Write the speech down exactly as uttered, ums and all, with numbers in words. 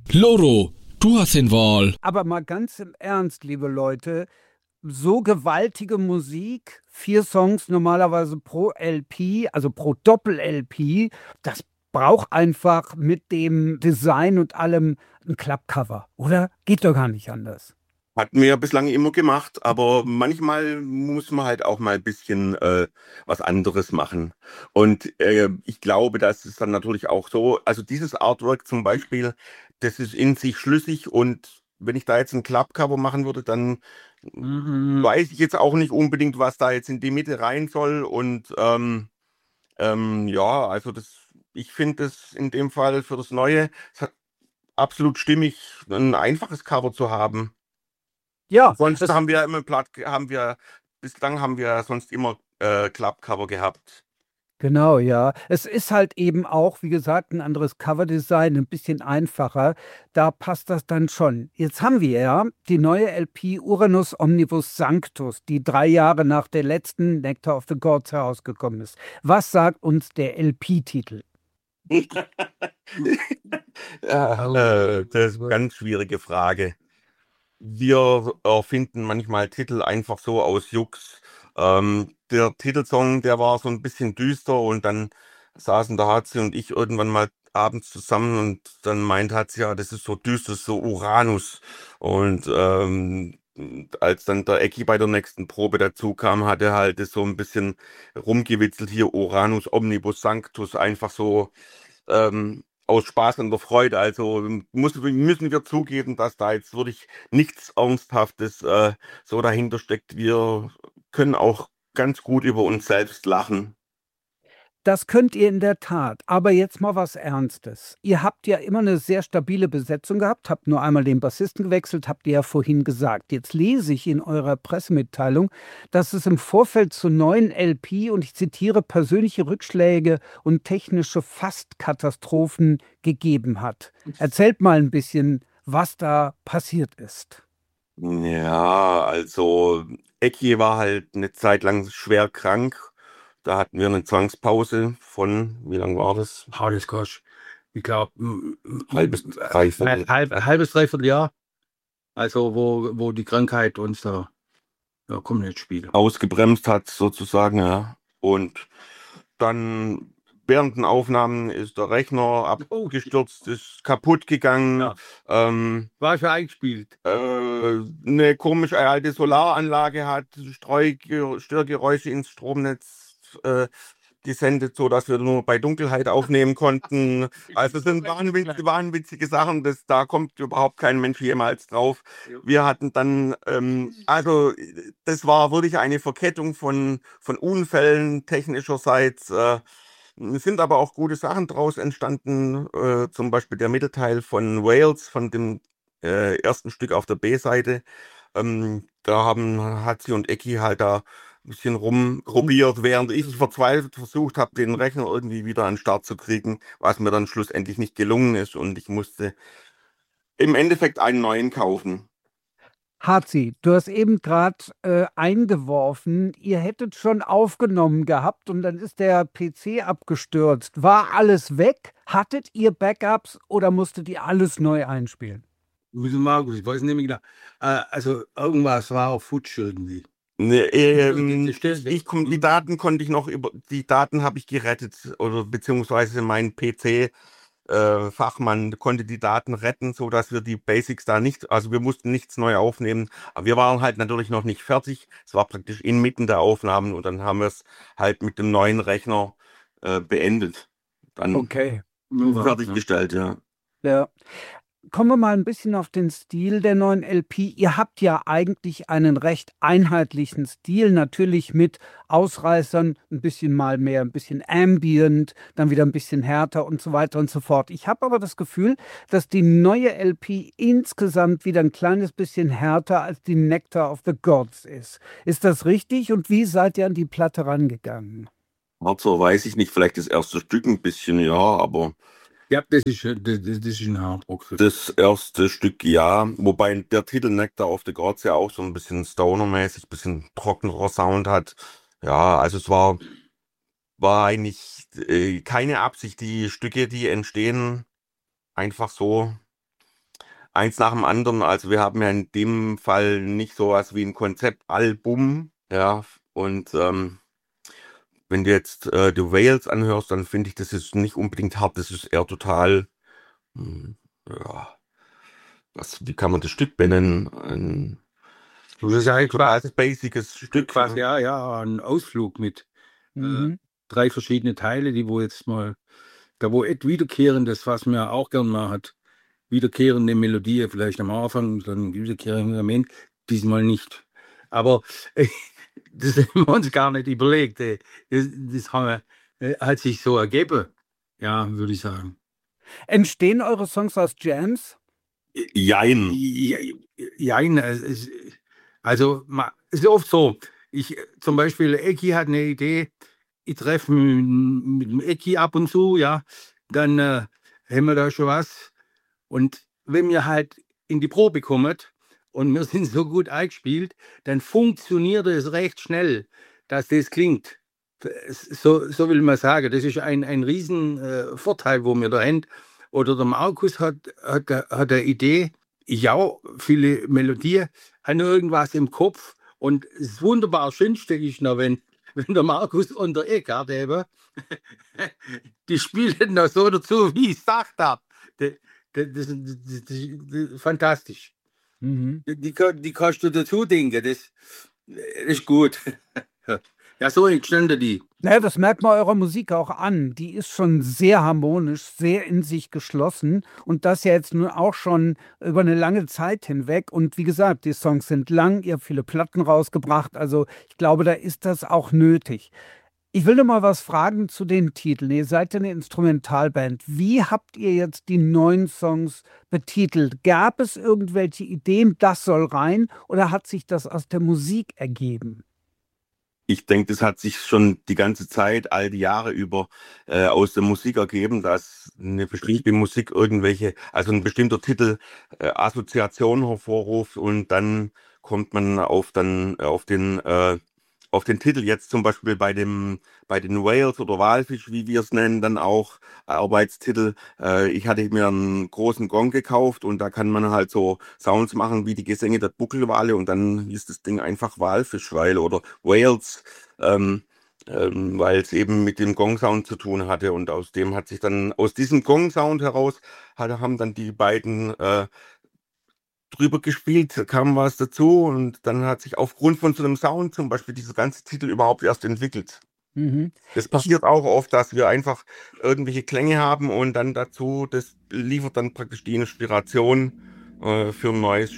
Loro, du hast den Wahl. Aber mal ganz im Ernst, liebe Leute, so gewaltige Musik, vier Songs normalerweise pro L P, also pro Doppel-L P, das braucht einfach mit dem Design und allem ein Klappcover, oder? Geht doch gar nicht anders. Hatten wir bislang immer gemacht, aber manchmal muss man halt auch mal ein bisschen äh, was anderes machen. Und äh, ich glaube, das ist dann natürlich auch so, also dieses Artwork zum Beispiel, das ist in sich schlüssig und wenn ich da jetzt ein Klappcover machen würde, dann Mhm. weiß ich jetzt auch nicht unbedingt, was da jetzt in die Mitte rein soll. Und ähm, ähm, ja, also das, ich finde es in dem Fall für das Neue, es hat absolut stimmig, ein einfaches Cover zu haben. Ja, Sonst das, haben wir immer Platt, haben wir, bislang haben wir sonst immer äh, Klappcover gehabt. genau, ja. Es ist halt eben auch, wie gesagt, ein anderes Coverdesign, ein bisschen einfacher. Da passt das dann schon. Jetzt haben wir ja die neue L P Uranus Omnibus Sanctus, die drei Jahre nach der letzten Nectar of the Gods herausgekommen ist. Was sagt uns der L P-Titel? Ja, äh, das ist eine ganz schwierige Frage. Wir erfinden manchmal Titel einfach so aus Jux. Ähm, der Titelsong, der war so ein bisschen düster und dann saßen der Hatzi und ich irgendwann mal abends zusammen und dann meint Hatzi, ja, das ist so düster, so Uranus. Und ähm, als dann der Ecki bei der nächsten Probe dazu kam, hat er halt das so ein bisschen rumgewitzelt, hier Uranus Omnibus Sanctus, einfach so ähm, aus Spaß und der Freude. Also muss, müssen wir zugeben, dass da jetzt wirklich nichts Ernsthaftes äh, so dahinter steckt. Wir können auch ganz gut über uns selbst lachen. Das könnt ihr in der Tat. Aber jetzt mal was Ernstes. Ihr habt ja immer eine sehr stabile Besetzung gehabt, habt nur einmal den Bassisten gewechselt, habt ihr ja vorhin gesagt. Jetzt lese ich in eurer Pressemitteilung, dass es im Vorfeld zur neuen L P, und ich zitiere, persönliche Rückschläge und technische Fastkatastrophen gegeben hat. Erzählt mal ein bisschen, was da passiert ist. Ja, also Ecki war halt eine Zeit lang schwer krank. Da hatten wir eine Zwangspause von, wie lang war das? Hartes Kosch. Ich glaube, Halbes, dreiviertel. halb, halbes, dreiviertel Jahr. Also, wo, wo die Krankheit uns da ja, kommt ins Spiel. Ausgebremst hat, sozusagen, ja. Und dann während den Aufnahmen ist der Rechner abgestürzt, ist kaputt gegangen. Ja. Ähm, War schon eingespielt. äh, eine komische alte Solaranlage hat Streu Störgeräusche ins Stromnetz äh, gesendet, so dass wir nur bei Dunkelheit aufnehmen konnten. Also es sind wahnwitzige, wahnwitzige Sachen, das, da kommt überhaupt kein Mensch jemals drauf. Wir hatten dann, ähm, also das war wirklich eine Verkettung von, von Unfällen technischerseits. Äh, es sind aber auch gute Sachen draus entstanden, äh, zum Beispiel der Mittelteil von Wales, von dem äh, ersten Stück auf der B-Seite. Ähm, da haben Hatzi und Ecki halt da ein bisschen rumprobiert, während ich verzweifelt versucht habe, den Rechner irgendwie wieder an den Start zu kriegen, was mir dann schlussendlich nicht gelungen ist und ich musste im Endeffekt einen neuen kaufen. Harzi, du hast eben gerade äh, eingeworfen, ihr hättet schon aufgenommen gehabt und dann ist der P C abgestürzt. War alles weg? Hattet ihr Backups oder musstet ihr alles neu einspielen? Markus, ich weiß nicht mehr genau. Äh, also, irgendwas war auf Futsch irgendwie. Ne, ähm, Die Stelle- ich, kon- die Daten konnte ich noch über, die Daten habe ich gerettet oder beziehungsweise mein P C äh, Fachmann konnte die Daten retten, so dass wir die Basics da nicht, also wir mussten nichts neu aufnehmen, aber wir waren halt natürlich noch nicht fertig. Es war praktisch inmitten der Aufnahmen und dann haben wir es halt mit dem neuen Rechner äh, beendet. Dann Okay. fertiggestellt, ja. Ja. Kommen wir mal ein bisschen auf den Stil der neuen L P. Ihr habt ja eigentlich einen recht einheitlichen Stil, natürlich mit Ausreißern, ein bisschen mal mehr, ein bisschen ambient, dann wieder ein bisschen härter und so weiter und so fort. Ich habe aber das Gefühl, dass die neue L P insgesamt wieder ein kleines bisschen härter als die Nectar of the Gods ist. Ist das richtig und wie seid ihr an die Platte rangegangen? Also weiß ich nicht, vielleicht das erste Stück ein bisschen, ja, aber Ja, das ist, äh, das, das ist ein Hardrock. das erste Stück ja, wobei der Titel Nectar of the Gods ja auch so ein bisschen Stoner-mäßig, bisschen trockenerer Sound hat. Ja, also es war, war eigentlich äh, keine Absicht. Die Stücke, die entstehen einfach so. eins nach dem anderen. Also wir haben ja in dem Fall nicht sowas wie ein Konzeptalbum, ja, und ähm, wenn du jetzt äh, The Whales anhörst, dann finde ich, das ist nicht unbedingt hart, das ist eher total, hm, ja, was, wie kann man das Stück benennen? Ein Das ist eigentlich total basiges Stück. quasi, ja, ja, ein Ausflug mit äh, Mhm. drei verschiedene Teile, die wo jetzt mal, da wo et wiederkehrendes, was man auch gern mal hat, wiederkehrende Melodie, vielleicht am Anfang, dann wiederkehrende am Ende, diesmal nicht. Aber äh, das haben wir uns gar nicht überlegt. äh. Das, das haben wir, äh, hat sich so ergeben, ja, würde ich sagen. Entstehen eure Songs aus Jams? Jein. Ja, jein, es ist- also ma- es ist oft so. Ich äh, zum Beispiel, Ecki hat eine Idee, ich treffe mit, mit dem Ecki ab und zu, ja, dann äh, haben wir da schon was. Und wenn wir halt in die Probe kommen und wir sind so gut eingespielt, dann funktioniert es recht schnell, dass das klingt. So, so will man sagen, das ist ein, ein riesen äh, Vorteil, wo wir da haben. Oder der Markus hat, hat, hat eine Idee, ich auch, viele Melodien, hat noch irgendwas im Kopf. Und das wunderbar Schönste ist noch, wenn, wenn der Markus und der Eckhard eben, die spielen noch so dazu, wie ich es gesagt habe. Das, das, das, das, das ist fantastisch. Mhm. Die, die, kann- die kannst du dazu denken, das, das ist gut. Ja, so entstanden die. Naja, das merkt man eurer Musik auch an. Die ist schon sehr harmonisch, sehr in sich geschlossen und das ja jetzt nun auch schon über eine lange Zeit hinweg. Und wie gesagt, die Songs sind lang, ihr habt viele Platten rausgebracht. Also ich glaube, da ist das auch nötig. Ich will noch mal was fragen zu den Titeln. Ihr seid ja eine Instrumentalband. Wie habt ihr jetzt die neuen Songs betitelt? Gab es irgendwelche Ideen, das soll rein, oder hat sich das aus der Musik ergeben? Ich denke, das hat sich schon die ganze Zeit, all die Jahre über, äh, aus der Musik ergeben, dass eine bestimmte Musik irgendwelche, also ein bestimmter Titel äh, Assoziationen hervorruft und dann kommt man auf dann äh, auf den äh, auf den Titel jetzt zum Beispiel bei dem bei den Whales oder Walfisch, wie wir es nennen, dann auch Arbeitstitel. Äh, ich hatte mir einen großen Gong gekauft und da kann man halt so Sounds machen wie die Gesänge der Buckelwale und dann hieß das Ding einfach Walfischweil oder Whales, ähm, ähm, weil es eben mit dem Gong-Sound zu tun hatte und aus dem hat sich dann, aus diesem Gong-Sound heraus hat, haben dann die beiden äh, drüber gespielt, kam was dazu und dann hat sich aufgrund von so einem Sound zum Beispiel dieser ganze Titel überhaupt erst entwickelt. Mhm. Das passiert auch oft, dass wir einfach irgendwelche Klänge haben und dann dazu, das liefert dann praktisch die Inspiration äh, für ein neues